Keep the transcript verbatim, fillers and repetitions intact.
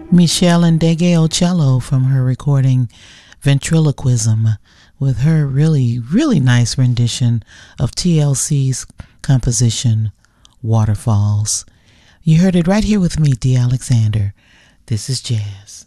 Michelle Ndegeocello from her recording Ventriloquism with her really, really nice rendition of T L C's composition Waterfalls. You heard it right here with me, Dee Alexander. This is jazz.